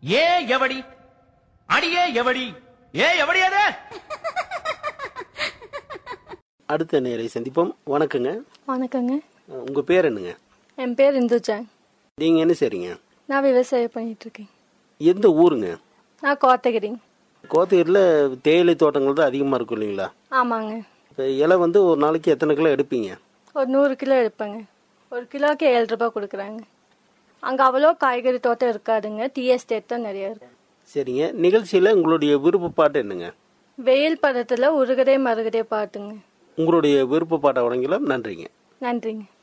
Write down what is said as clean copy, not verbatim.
ஏ எவடி அடியே எவடி ஏ எவடி அது. அடுத்த நேரை சந்திப்போம். வணக்கங்க. வணக்கங்க. உங்க பேர் என்னங்க? என் பேர் இந்துஜா. நீங்க என்ன செய்றீங்க? நான் விவசாயம் பண்ணிட்டு இருக்கேன். எந்த ஊருங்க? நான் கோத்தகிரி. கோத்தகிரியில் தேயிலை தோட்டங்கள் தான் அதிகமாக இருக்கும் இல்லைங்களா? ஆமாங்க. இப்போ இலை ஒரு நாளைக்கு எத்தனை கிலோ எடுப்பீங்க? ஒரு 100 கிலோ எடுப்பேங்க. ஒரு கிலோக்கு 7 ரூபாய் கொடுக்குறாங்க. அங்கே அவ்வளோ காய்கறி தோட்டம் இருக்காதுங்க, டீ எஸ்டேட் தான் நிறைய இருக்கு. சரிங்க. நிகழ்ச்சியில் உங்களுடைய விருப்ப பாட்டு என்னங்க? வெயில் படத்தில் உருகதே மருகதே பாட்டுங்க. உங்களுடைய விருப்ப பாட்டை வழங்கலாம். நன்றிங்க. நன்றிங்க.